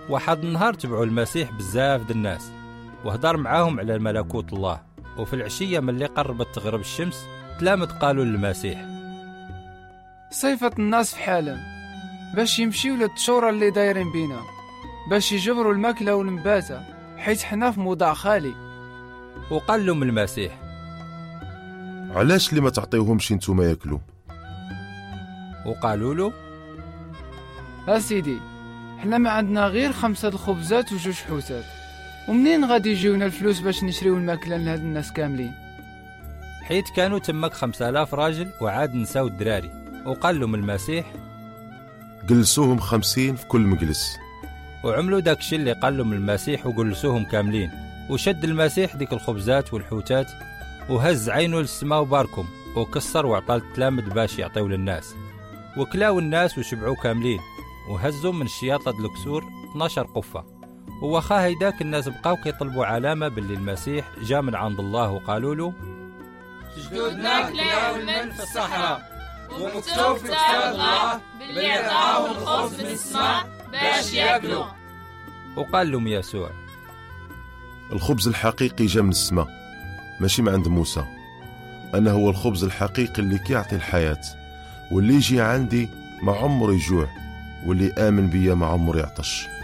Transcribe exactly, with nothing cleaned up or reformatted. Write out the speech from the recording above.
واحد النهار تبعوا المسيح بزاف د الناس وهدر معاهم على ملكوت الله. وفي العشية ملي قربت تغرب الشمس تلامد قالوا للمسيح: صيفة الناس في حالهم باش يمشيو للتشورة اللي دايرين بينا باش يجبروا الماكلة والمباتة حيث حنا في موضع خالي. وقال لهم المسيح: علاش اللي ما تعطيوهمش نتوما ياكلوا؟ وقالوا له: اسيدي حنا ما عندنا غير خمسة الخبزات وجوج حوتات، ومنين غادي يجيونا الفلوس باش نشريو الماكلة لهاد الناس كاملين؟ حيت كانوا تمك خمسة آلاف راجل وعاد نساو الدراري. وقال لهم المسيح: جلسوهم خمسين في كل مجلس. وعملوا داكشي اللي قال لهم المسيح وجلسوهم كاملين. وشد المسيح ديك الخبزات والحوتات وهز عينه للسماء وباركم وكسر وعطى التلامذ باش يعطيو للناس. وكلاو الناس وشبعوا كاملين وهزوا من الشياطة د الكسور اثناش قفة. وواخا هيداك الناس بقاو كيطلبوا علامة باللي المسيح جا من عند الله. وقالوا له: جدودنا كلاو المن في الصحراء ومكتوب في كتاب الله باللي عطاهم الخبز من السماء باش ياكلوا. وقال لهم يسوع: الخبز الحقيقي جا من السماء ماشي من عند موسى. أنا هو الخبز الحقيقي اللي كيعطي الحياة، واللي يجي عندي ما عمره يجوع، واللي آمن بيا ما عمره يعطش.